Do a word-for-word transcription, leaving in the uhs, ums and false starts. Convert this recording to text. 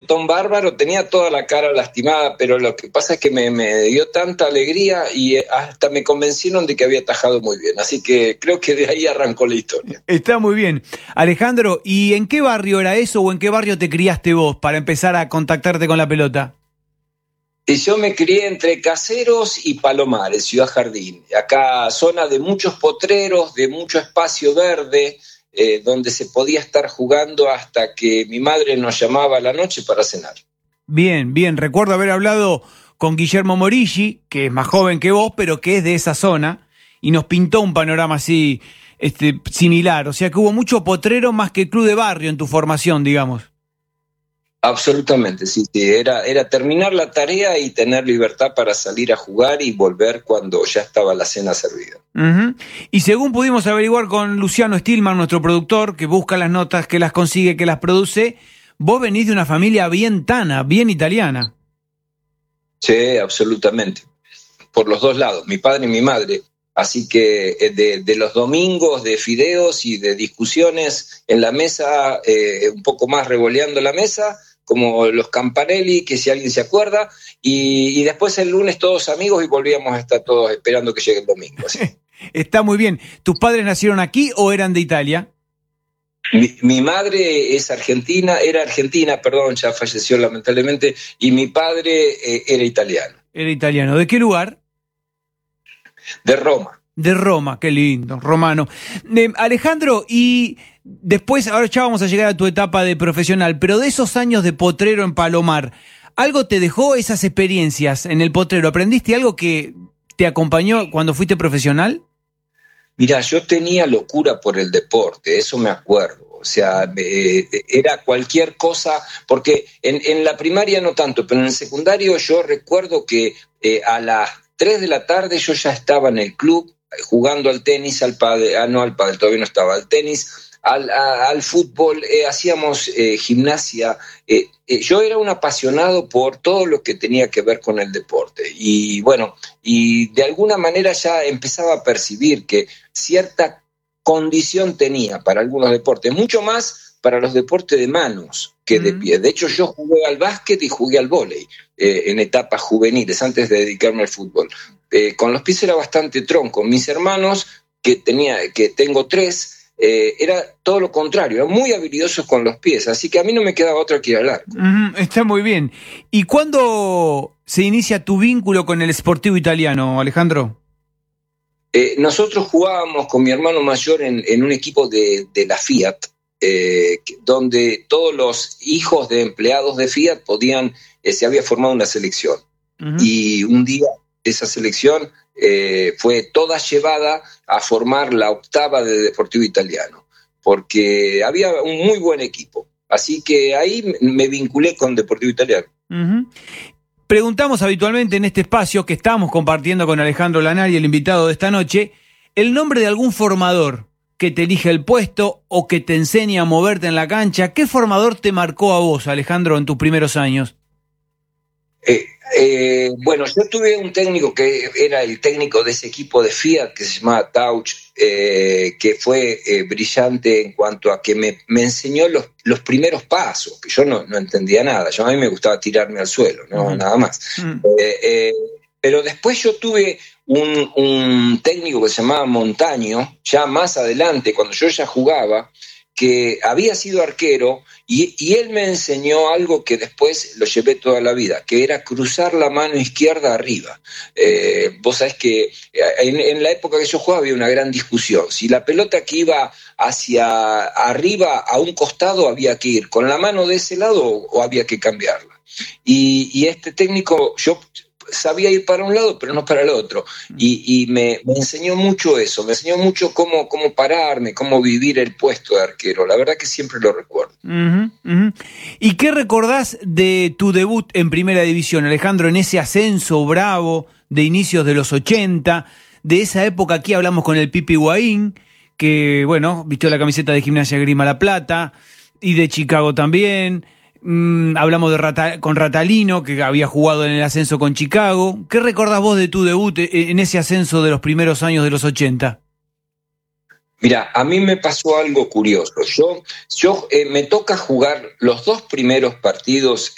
cortón bárbaro, tenía toda la cara lastimada, pero lo que pasa es que me, me dio tanta alegría y hasta me convencieron de que había atajado muy bien. Así que creo que de ahí arrancó la historia. Está muy bien. Alejandro, ¿y en qué barrio era eso o en qué barrio te criaste vos para empezar a contactarte con la pelota? Y yo me crié entre Caseros y Palomares, Ciudad Jardín. Acá zona de muchos potreros, de mucho espacio verde, eh, donde se podía estar jugando hasta que mi madre nos llamaba a la noche para cenar. Bien, bien. Recuerdo haber hablado con Guillermo Morilli, que es más joven que vos, pero que es de esa zona, y nos pintó un panorama así este, similar. O sea que hubo mucho potrero más que club de barrio en tu formación, digamos. Absolutamente, sí, sí. Era, era terminar la tarea y tener libertad para salir a jugar y volver cuando ya estaba la cena servida. Uh-huh. Y según pudimos averiguar con Luciano Stillman, nuestro productor, que busca las notas, que las consigue, que las produce, vos venís de una familia bien tana, bien italiana. Sí, absolutamente. Por los dos lados, mi padre y mi madre. Así que de, de los domingos de fideos y de discusiones en la mesa, eh, un poco más revoleando la mesa, como los Campanelli, que si alguien se acuerda, y, y después el lunes todos amigos y volvíamos a estar todos esperando que llegue el domingo. Así. Está muy bien. ¿Tus padres nacieron aquí o eran de Italia? Mi, mi madre es argentina, era argentina, perdón, ya falleció lamentablemente, y mi padre eh, era italiano. Era italiano. ¿De qué lugar? De Roma. De Roma, qué lindo, romano. Eh, Alejandro, y después, ahora ya vamos a llegar a tu etapa de profesional, pero de esos años de potrero en Palomar, ¿algo te dejó esas experiencias en el potrero? ¿Aprendiste algo que te acompañó cuando fuiste profesional? Mira, yo tenía locura por el deporte, eso me acuerdo. O sea, eh, era cualquier cosa, porque en, en la primaria no tanto, pero en el secundario yo recuerdo que eh, a las tres de la tarde yo ya estaba en el club jugando al tenis, al pádel, ah, no al pádel, todavía no estaba, al tenis, al, a, al fútbol, eh, hacíamos eh, gimnasia. Eh, eh, yo era un apasionado por todo lo que tenía que ver con el deporte. Y bueno, y de alguna manera ya empezaba a percibir que cierta condición tenía para algunos deportes, mucho más para los deportes de manos que de pie. De hecho, yo jugué al básquet y jugué al vóley eh, en etapas juveniles, antes de dedicarme al fútbol. Eh, con los pies era bastante tronco. Mis hermanos, que, tenía, que tengo tres, eh, era todo lo contrario, eran muy habilidosos con los pies, así que a mí no me quedaba otra que ir al arco. Mm, está muy bien. ¿Y cuándo se inicia tu vínculo con el Sportivo Italiano, Alejandro? Eh, nosotros jugábamos con mi hermano mayor en, en un equipo de, de la Fiat, Eh, donde todos los hijos de empleados de Fiat podían, eh, se había formado una selección. Uh-huh. Y un día esa selección eh, fue toda llevada a formar la octava de Deportivo Italiano, porque había un muy buen equipo. Así que ahí me vinculé con Deportivo Italiano. Uh-huh. Preguntamos habitualmente en este espacio que estamos compartiendo con Alejandro Lanari, el invitado de esta noche, el nombre de algún formador que te elige el puesto o que te enseña a moverte en la cancha. ¿Qué formador te marcó a vos, Alejandro, en tus primeros años? Eh, eh, bueno, yo tuve un técnico que era el técnico de ese equipo de Fiat que se llamaba Tauch, eh, que fue eh, brillante en cuanto a que me, me enseñó los, los primeros pasos, que yo no, no entendía nada. Yo, a mí me gustaba tirarme al suelo, no uh-huh. nada más. Uh-huh. Eh, eh, pero después yo tuve un, un técnico que se llamaba Montaño, ya más adelante, cuando yo ya jugaba, que había sido arquero, y, y él me enseñó algo que después lo llevé toda la vida, que era cruzar la mano izquierda arriba. Eh, vos sabés que en, en la época que yo jugaba había una gran discusión. Si la pelota que iba hacia arriba a un costado había que ir con la mano de ese lado o, o había que cambiarla. Y, y este técnico, yo sabía ir para un lado, pero no para el otro. Y, y me, me enseñó mucho eso, me enseñó mucho cómo, cómo pararme, cómo vivir el puesto de arquero. La verdad que siempre lo recuerdo. Uh-huh, uh-huh. ¿Y qué recordás de tu debut en Primera División, Alejandro, en ese ascenso bravo de inicios de los ochenta, de esa época? Aquí hablamos con el Pipi Higuaín, que, bueno, vistió la camiseta de Gimnasia Grima La Plata, y de Chicago también. Mm, hablamos de Rata, con Ratalino, que había jugado en el ascenso con Chicago. ¿Qué recordás vos de tu debut en ese ascenso de los primeros años de los ochenta? Mira, a mí me pasó algo curioso. Yo, yo eh, me toca jugar los dos primeros partidos